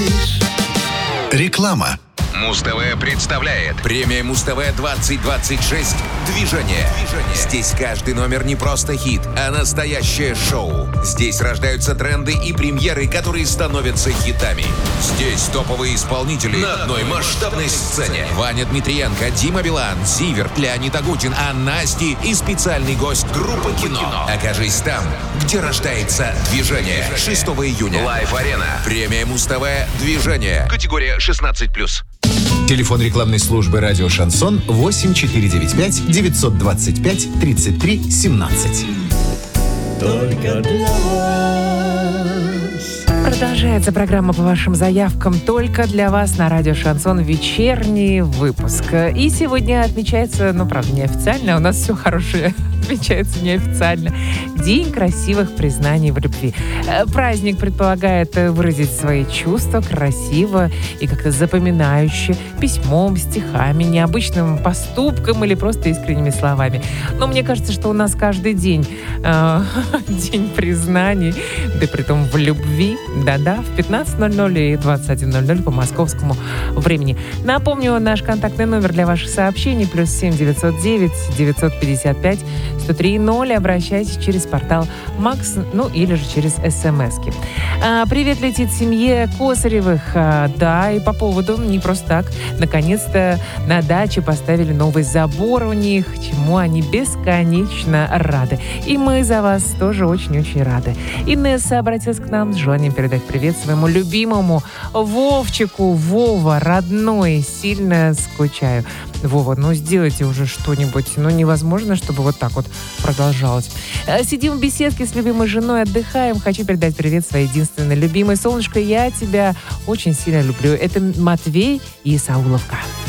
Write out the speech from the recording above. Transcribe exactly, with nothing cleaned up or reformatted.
Реклама. Муз-ТВ представляет премия Муз-ТВ двадцать двадцать шесть «Движение». Движение. Здесь каждый номер не просто хит, а настоящее шоу. Здесь рождаются тренды и премьеры, которые становятся хитами. Здесь топовые исполнители на одной масштабной сцене. Ваня Дмитриенко, Дима Билан, Зиверт, Леонид Агутин, Анна Асти и специальный гость группы «Кино». Окажись там, где рождается «Движение». шестого июня. Лайв-арена. Премия Муз-ТВ «Движение». Категория шестнадцать плюс. Телефон рекламной службы «Радио Шансон» восемь четыре девять пять девятьсот двадцать пять тридцать три семнадцать. Только для вас. Продолжается программа по вашим заявкам только для вас на радио «Шансон», вечерний выпуск. И сегодня отмечается, ну, правда, неофициально, у нас все хорошее отмечается неофициально, День красивых признаний в любви. Праздник предполагает выразить свои чувства красиво и как-то запоминающе, письмом, стихами, необычным поступком или просто искренними словами. Но мне кажется, что у нас каждый день э, день признаний, да притом в любви. Да-да, в пятнадцать ноль ноль и двадцать один ноль ноль по московскому времени. Напомню, наш контактный номер для ваших сообщений плюс семь девятьсот девять девятьсот пятьдесят пять сто три ноль. Обращайтесь через портал Макс, ну или же через смски. А, привет летит семье Косаревых. А, да, и по поводу, не просто так, наконец-то на даче поставили новый забор у них, чему они бесконечно рады. И мы за вас тоже очень-очень рады. Инесса обратилась к нам с желанием передать привет своему любимому Вовчику. Вова, родной, сильно скучаю. Вова, ну сделайте уже что-нибудь. Ну невозможно, чтобы вот так вот продолжалось. Сидим в беседке с любимой женой, отдыхаем. Хочу передать привет своей единственной любимой. Солнышко, я тебя очень сильно люблю. Это Матвей и Сауловка.